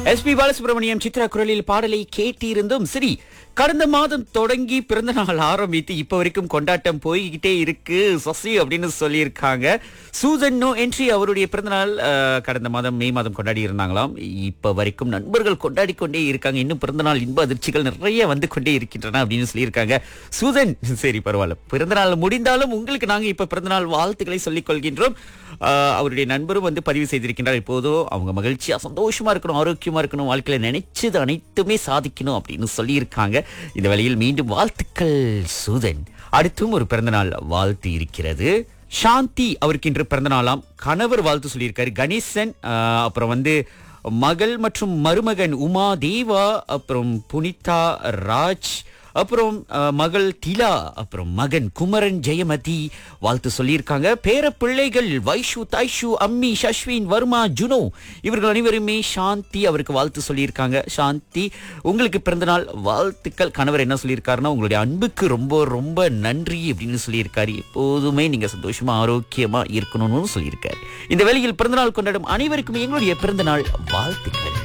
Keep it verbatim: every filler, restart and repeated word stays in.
S B Balasubramaniam Chitra குரலில் பாடலை கேட்டிருந்தோம். சரி, கடந்த மாதம் தொடங்கி பிறந்த நாள் ஆரம்பித்து இப்ப வரைக்கும் கொண்டாட்டம் போய்கிட்டே இருக்கு சசி அப்படின்னு சொல்லியிருக்காங்க. சூசன் நோ என்ட்ரி அவருடைய பிறந்தநாள் அஹ், கடந்த மாதம் மே மாதம் கொண்டாடி இருந்தாங்களாம். இப்ப வரைக்கும் நண்பர்கள் கொண்டாடி கொண்டே இருக்காங்க. இன்னும் பிறந்தநாள் இன்ப அதிர்ச்சிகள் நிறைய வந்து கொண்டே இருக்கின்றன அப்படின்னு சொல்லியிருக்காங்க சூசன். சரி, பரவாயில்ல, பிறந்தநாள் முடிந்தாலும் உங்களுக்கு நாங்க இப்ப பிறந்தநாள் வாழ்த்துக்களை சொல்லிக் கொள்கின்றோம். ஆஹ் அவருடைய நண்பரும் வந்து பதிவு செய்திருக்கின்றார். இப்போதும் அவங்க மகிழ்ச்சியா சந்தோஷமா இருக்கணும், ஆரோக்கியமா இருக்கணும், வாழ்க்கையில நினைச்சது அனைத்துமே சாதிக்கணும் அப்படின்னு சொல்லியிருக்காங்க. இந்த வேளையில் மீண்டும் வாழ்த்துக்கள் சூதன். அடுத்தும் ஒரு பிறந்தநாள் வாழ்த்து இருக்கிறது. சாந்தி அவருக்கு இன்று பிறந்த நாளாம். கணவர் வாழ்த்து சொல்லியிருக்காரு கணேசன். ஆஹ் அப்புறம் வந்து மகள் மற்றும் மருமகன் உமா தேவா, அப்புறம் புனிதா ராஜ், அப்புறம் அஹ், மகள் திலா, அப்புறம் மகன் குமரன் ஜெயமதி வாழ்த்து சொல்லியிருக்காங்க. பேர பிள்ளைகள் வைஷு, தைஷு, அம்மி, சஷ்வின், வர்மா, ஜுனோ இவர்கள் அனைவருமே சாந்தி அவருக்கு வாழ்த்து சொல்லியிருக்காங்க. சாந்தி, உங்களுக்கு பிறந்தநாள் வாழ்த்துக்கள். கணவர் என்ன சொல்லியிருக்காருன்னா, உங்களுடைய அன்புக்கு ரொம்ப ரொம்ப நன்றி அப்படின்னு சொல்லியிருக்காரு. எப்போதுமே நீங்க சந்தோஷமா ஆரோக்கியமா இருக்கணும்னு சொல்லியிருக்காரு. இந்த வேளையில் பிறந்தநாள் கொண்டாடும் அனைவருக்கும் எங்களுடைய பிறந்தநாள் வாழ்த்துக்கள்.